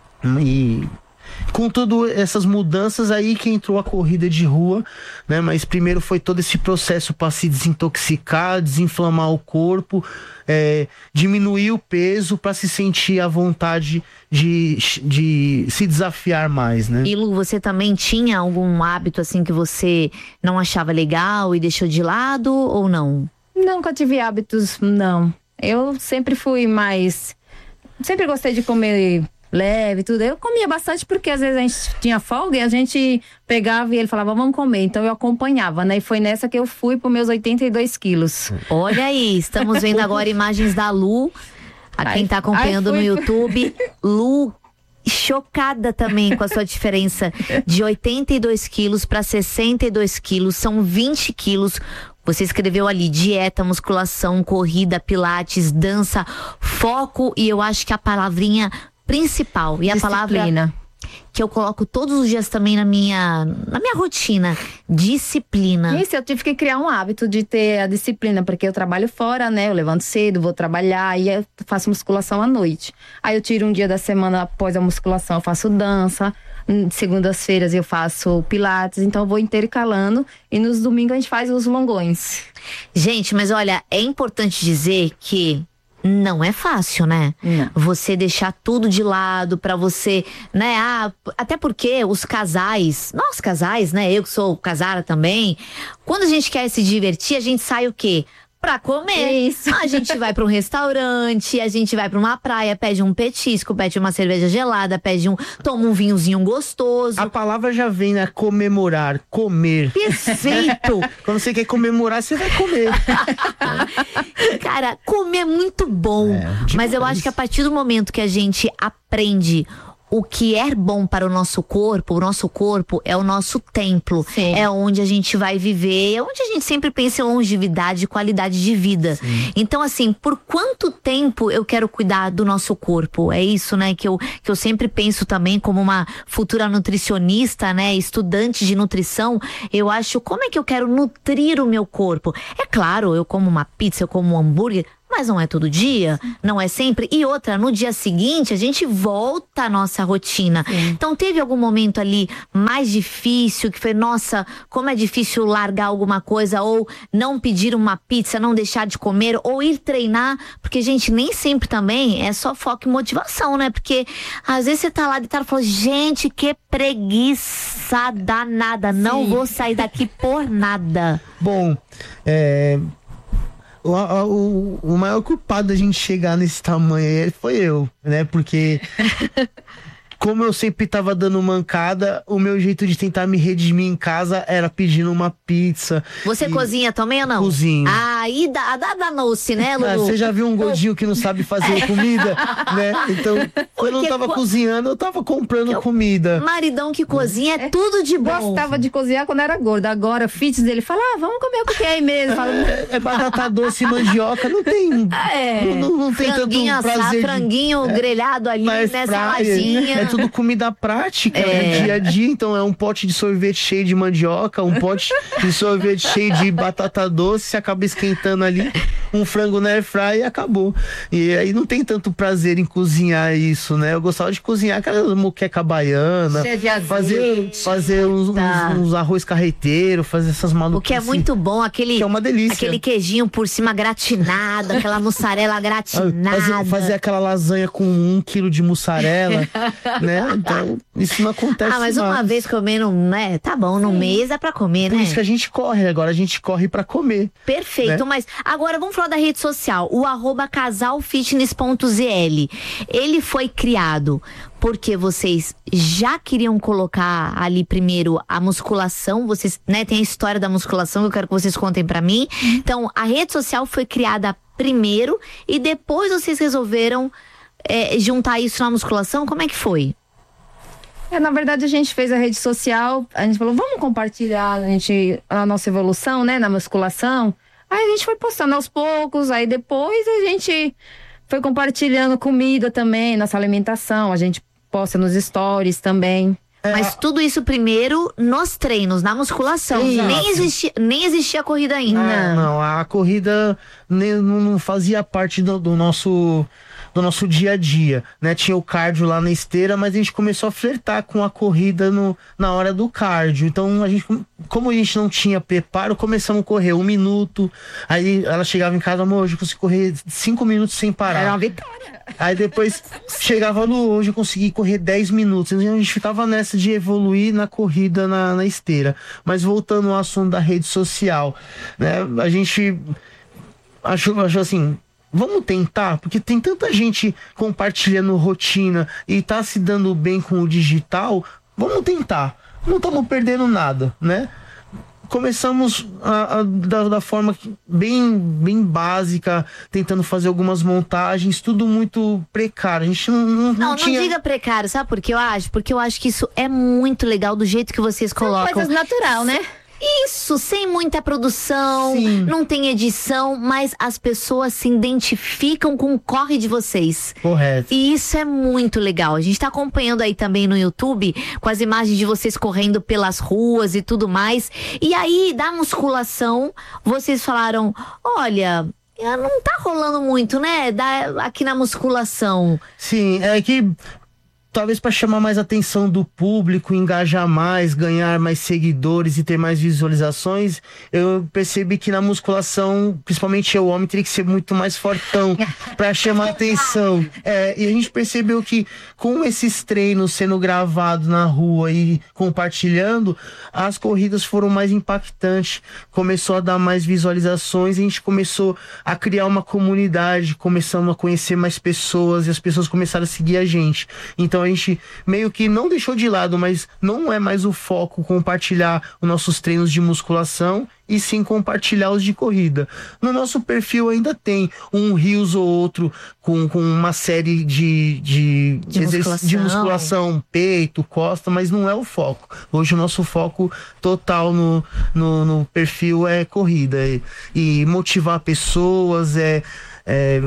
E com todas essas mudanças aí que entrou a corrida de rua, né? Mas primeiro foi todo esse processo para se desintoxicar, desinflamar o corpo, é, diminuir o peso para se sentir à vontade de, de se desafiar mais, né? E Lu, você também tinha algum hábito assim que você não achava legal e deixou de lado ou não? Nunca tive hábitos, não. Eu sempre fui mais... Sempre gostei de comer leve, tudo. Eu comia bastante porque às vezes a gente tinha folga e a gente pegava e ele falava, vamos comer. Então eu acompanhava, né? E foi nessa que eu fui para meus oitenta e dois quilos. Olha aí, estamos vendo agora imagens da Lu. A quem tá acompanhando no YouTube, Lu chocada também com a sua diferença de oitenta e dois quilos para sessenta e dois quilos, são vinte quilos. Você escreveu ali dieta, musculação, corrida, pilates, dança, foco, e eu acho que a palavrinha principal e a palavra que eu coloco todos os dias também na minha, na minha rotina, disciplina. Isso, eu tive que criar um hábito de ter a disciplina, porque eu trabalho fora, né? Eu levanto cedo, vou trabalhar e eu faço musculação à noite. Aí eu tiro um dia da semana após a musculação, eu faço dança. Segundas-feiras eu faço pilates, então eu vou intercalando e nos domingos a gente faz os longões. Gente, mas olha, é importante dizer que não é fácil, né? Não. Você deixar tudo de lado pra você, né? Ah, até porque os casais, nós casais, né? Eu que sou casada também, quando a gente quer se divertir, a gente sai o quê? Pra comer. Isso. A gente vai pra um restaurante, a gente vai pra uma praia, pede um petisco, pede uma cerveja gelada, pede um, toma um vinhozinho gostoso. A palavra já vem, né? Comemorar, comer. Perfeito! Quando você quer comemorar, você vai comer. Cara, comer é muito bom. É, mas eu acho que a partir do momento que a gente aprende o que é bom para o nosso corpo, o nosso corpo é o nosso templo. Sim. É onde a gente vai viver, é onde a gente sempre pensa em longevidade e qualidade de vida. Sim. Então, assim, por quanto tempo eu quero cuidar do nosso corpo? É isso, né, que eu, que eu sempre penso também como uma futura nutricionista, né, estudante de nutrição. Eu acho, como é que eu quero nutrir o meu corpo? É claro, eu como uma pizza, eu como um hambúrguer, mas não é todo dia, não é sempre. E outra, no dia seguinte, a gente volta à nossa rotina. Sim. Então, teve algum momento ali mais difícil, que foi, nossa, como é difícil largar alguma coisa, ou não pedir uma pizza, não deixar de comer, ou ir treinar, porque, gente, nem sempre também é só foco e motivação, né? Porque, às vezes, você tá lá deitado e fala, gente, que preguiça danada, não Sim. vou sair daqui por nada. Bom, é... O, o, o maior culpado da gente chegar nesse tamanho aí foi eu, né? Porque como eu sempre tava dando mancada, o meu jeito de tentar me redimir em casa era pedindo uma pizza. Você e... cozinha também ou não? Cozinho. Ah, Aí dá, dá, danou-se, né, Lulu? Ah, você já viu um gordinho que não sabe fazer comida, né? Então, quando eu não tava cozinhando, eu tava comprando eu, comida. Maridão que cozinha é tudo de bom. Gostava de cozinhar quando era gorda. Agora, fitness dele fala, ah, vamos comer o que é aí mesmo. Fala, é, é batata doce e mandioca, não tem. É. Não, não, não tem franguinho tanto assar, prazer. franguinho de, grelhado ali, né? Saladinha. É tudo comida prática, é. né? Dia a dia. Então, é um pote de sorvete cheio de mandioca, um pote de sorvete cheio de batata doce, você acaba esquentando ali um frango na airfryer e acabou. E aí não tem tanto prazer em cozinhar isso, né? Eu gostava de cozinhar aquela moqueca baiana, fazer, fazer uns, uns, uns arroz carreteiro, fazer essas maluquices. O que é muito bom, aquele, que é uma delícia. Aquele queijinho por cima gratinado, aquela mussarela gratinada. Fazer, fazer aquela lasanha com um quilo de mussarela, né? Então, isso não acontece mais. Ah, mas uma vez comendo, né? Tá bom, no Sim. mês é pra comer, né? Por isso que a gente corre, agora a gente corre pra comer. Perfeito, né? Mas agora vamos falar da rede social, o arroba casalfitness.zl. Ele foi criado porque vocês já queriam colocar ali primeiro a musculação, vocês, né, tem a história da musculação que eu quero que vocês contem pra mim. Então, a rede social foi criada primeiro e depois vocês resolveram é, juntar isso na musculação? Como é que foi? É, na verdade, a gente fez a rede social, a gente falou, vamos compartilhar a, gente, a nossa evolução, né, na musculação. Aí a gente foi postando aos poucos, aí depois a gente foi compartilhando comida também, nossa alimentação, a gente posta nos stories também. É, Mas tudo isso primeiro nos treinos, na musculação. Nem existia, nem existia a corrida ainda. Não, não, a corrida nem, não fazia parte do, do nosso... do nosso dia a dia, né? Tinha o cardio lá na esteira, mas a gente começou a flertar com a corrida no, na hora do cardio. Então, a gente, como a gente não tinha preparo, começamos a correr um minuto. Aí ela chegava em casa, amor, hoje eu consegui correr cinco minutos sem parar. Era uma vitória. Aí depois chegava no hoje eu consegui correr dez minutos. A gente ficava nessa de evoluir na corrida na, na esteira. Mas voltando ao assunto da rede social, né? A gente achou, achou assim... Vamos tentar, porque tem tanta gente compartilhando rotina e tá se dando bem com o digital. Vamos tentar. Não estamos perdendo nada, né? Começamos a, a, da, da forma bem, bem básica, tentando fazer algumas montagens, tudo muito precário. A gente não, não, não, não tinha... diga precário, sabe por que eu acho? Porque eu acho que isso é muito legal do jeito que vocês colocam. São coisas natural, né? Isso, sem muita produção, Sim. não tem edição, mas as pessoas se identificam com o corre de vocês. Correto. E isso é muito legal. A gente tá acompanhando aí também no YouTube, com as imagens de vocês correndo pelas ruas e tudo mais. E aí, da musculação, vocês falaram, olha... não tá rolando muito, né? Da, aqui na musculação. Sim, é que... talvez para chamar mais atenção do público, engajar mais, ganhar mais seguidores e ter mais visualizações, eu percebi que na musculação, principalmente o homem, teria que ser muito mais fortão para chamar atenção. É, e a gente percebeu que com esses treinos sendo gravados na rua e compartilhando, as corridas foram mais impactantes, começou a dar mais visualizações, e a gente começou a criar uma comunidade, começamos a conhecer mais pessoas e as pessoas começaram a seguir a gente. Então a gente meio que não deixou de lado, mas não é mais o foco compartilhar os nossos treinos de musculação, e sim compartilhar os de corrida. No nosso perfil ainda tem um reels ou outro com, com uma série de, de, de, musculação. de musculação, peito, costa, mas não é o foco. Hoje o nosso foco total no, no, no perfil é corrida e, e motivar pessoas, é... é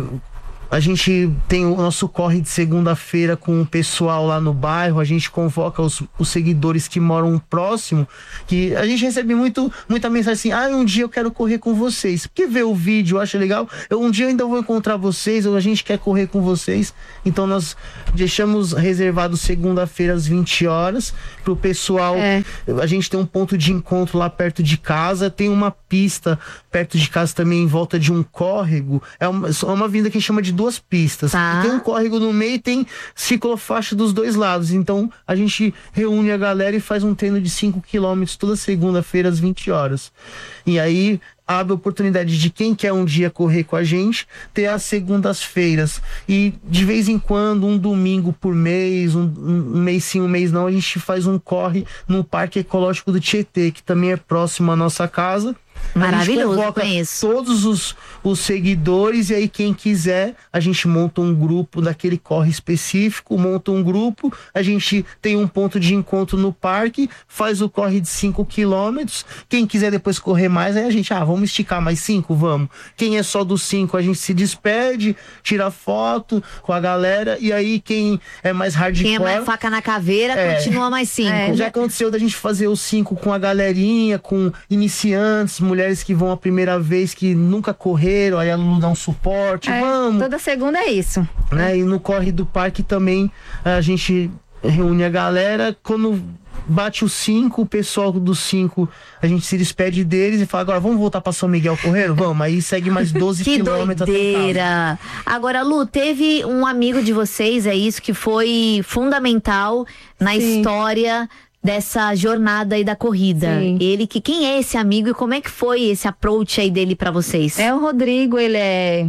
a gente tem o nosso corre de segunda-feira com o pessoal lá no bairro, a gente convoca os, os seguidores que moram próximo, que a gente recebe muito, muita mensagem assim, ah, um dia eu quero correr com vocês, porque vê o vídeo, acha legal, eu, um dia eu ainda vou encontrar vocês, ou a gente quer correr com vocês, então nós deixamos reservado segunda-feira às vinte horas, pro pessoal, é. A gente tem um ponto de encontro lá perto de casa, tem uma pista perto de casa também em volta de um córrego, é uma, é uma vinda que a gente chama de duas pistas. Tá. Tem um córrego no meio e tem ciclofaixa dos dois lados. Então a gente reúne a galera e faz um treino de cinco quilômetros toda segunda-feira às vinte horas. E aí abre a oportunidade de quem quer um dia correr com a gente, ter as segundas-feiras. E de vez em quando, um domingo por mês, um, um mês sim, um mês não, a gente faz um corre no Parque Ecológico do Tietê, que também é próximo à nossa casa. Maravilhoso, A gente convoca conheço. todos os, os seguidores, e aí quem quiser, a gente monta um grupo daquele corre específico, monta um grupo, a gente tem um ponto de encontro no parque, faz o corre de cinco quilômetros. Quem quiser depois correr mais, aí a gente, ah, vamos esticar mais cinco? Vamos. Quem é só dos cinco, a gente se despede, tira foto com a galera, e aí quem é mais hardcore... Quem é mais faca na caveira, É. continua mais cinco. É, já aconteceu da gente fazer os cinco com a galerinha, com iniciantes, mulheres que vão a primeira vez, que nunca correram, aí a Lulu dá um suporte, É, vamos. Toda segunda é isso. Né? E no corre do parque também a gente reúne a galera. Quando bate os cinco, o pessoal dos cinco, a gente se despede deles e fala, agora vamos voltar pra São Miguel correndo? Vamos, aí segue mais doze Que quilômetros até em casa. doideira! Agora, Lu, teve um amigo de vocês, é isso, que foi fundamental na Sim. história dessa jornada aí da corrida. Sim. Ele que quem é esse amigo e como é que foi esse approach aí dele pra vocês? É o Rodrigo, ele é.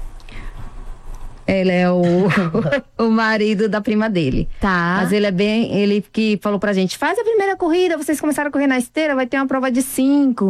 Ele é o, o marido da prima dele. Tá. Mas ele é bem. Ele que falou pra gente: faz a primeira corrida, vocês começaram a correr na esteira, vai ter uma prova de cinco.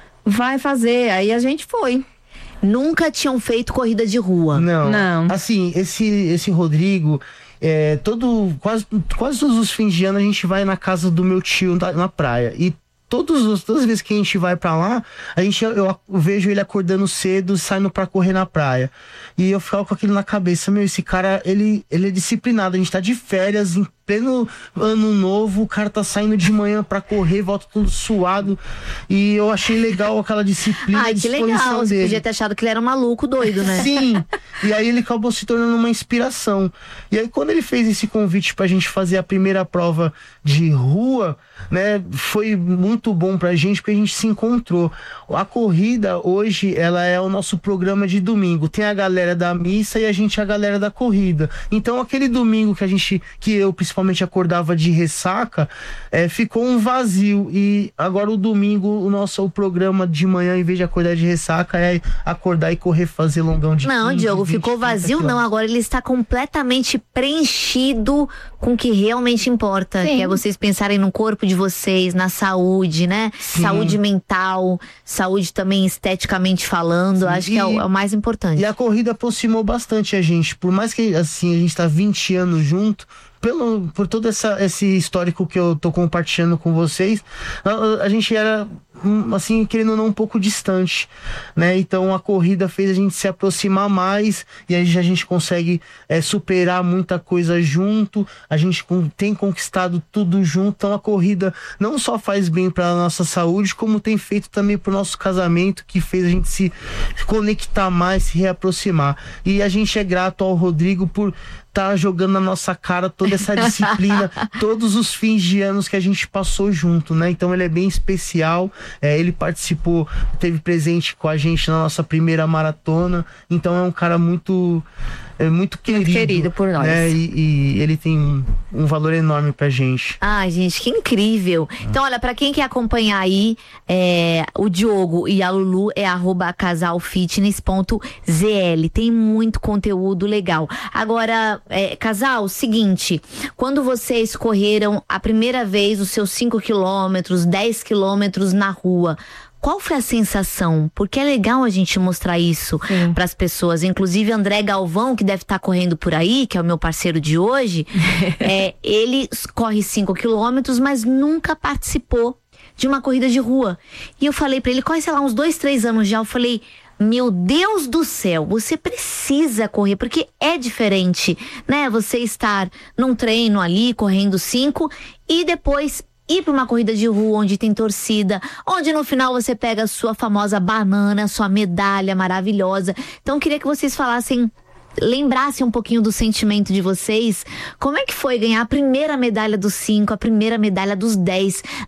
Vai fazer. Aí a gente foi. Nunca tinham feito corrida de rua. Não. Não. Assim, esse, esse Rodrigo, é, todo, quase, quase todos os fins de ano a gente vai na casa do meu tio na, na praia. E todos os, todas as vezes que a gente vai pra lá, a gente, eu, eu vejo ele acordando cedo, saindo pra correr na praia. E eu ficava com aquilo na cabeça, meu, esse cara, ele, ele é disciplinado. A gente tá de férias, em pleno ano novo, o cara tá saindo de manhã pra correr, volta tudo suado. E eu achei legal aquela disciplina. Ai, a que legal. disposição Você dele. podia ter achado que ele era um maluco doido, né? Sim, e aí ele acabou se tornando uma inspiração. E aí quando ele fez esse convite pra gente fazer a primeira prova de rua, né, foi muito bom pra gente, porque a gente se encontrou. A corrida hoje, ela é o nosso programa de domingo. Tem a galera da missa e a gente é a galera da corrida. Então aquele domingo que a gente, que eu principalmente acordava de ressaca, é, ficou um vazio. E agora o domingo, o nosso o programa de manhã, em vez de acordar de ressaca, é acordar e correr, fazer longão de Não, quinze, Diogo, vinte, ficou trinta vazio não, quilômetros. agora ele está completamente preenchido com o que realmente importa, Sim. que é vocês pensarem no corpo de vocês, na saúde, né? Sim. Saúde mental, saúde também esteticamente falando, acho que é o, E- é o mais importante. E a corrida aproximou bastante a gente. Por mais que assim, a gente tá vinte anos junto, pelo, por todo essa, esse histórico que eu tô compartilhando com vocês, a, a gente era, hum, assim, querendo ou não, um pouco distante, né? Então a corrida fez a gente se aproximar mais e aí a gente consegue é, superar muita coisa junto, a gente com- tem conquistado tudo junto. Então a corrida não só faz bem para nossa saúde, como tem feito também pro nosso casamento, que fez a gente se conectar mais, se reaproximar. E a gente é grato ao Rodrigo por tá jogando na nossa cara toda essa disciplina, todos os fins de anos que a gente passou junto, né? Então ele é bem especial, é, ele participou, teve presente com a gente na nossa primeira maratona, então é um cara muito, é, muito querido. querido por nós. Né? E, e ele tem um, um valor enorme pra gente. Ai, gente, que incrível. Então, olha, pra quem quer acompanhar aí, é, o Diogo e a Lulu é arroba casalfitness ponto z l. Tem muito conteúdo legal. Agora, é, casal, seguinte, quando vocês correram a primeira vez os seus cinco quilômetros, dez quilômetros na rua, qual foi a sensação? Porque é legal a gente mostrar isso para as pessoas. Inclusive, André Galvão, que deve estar correndo por aí, que é o meu parceiro de hoje, é, ele corre cinco quilômetros, mas nunca participou de uma corrida de rua. E eu falei para ele, corre, sei lá, uns dois, três anos já. Eu falei, meu Deus do céu, você precisa correr, porque é diferente, né? Você estar num treino ali, correndo cinco, e depois ir para uma corrida de rua onde tem torcida, onde no final você pega a sua famosa banana, sua medalha maravilhosa. Então eu queria que vocês falassem, lembrassem um pouquinho do sentimento de vocês. Como é que foi ganhar a primeira medalha dos cinco, a primeira medalha dos dez?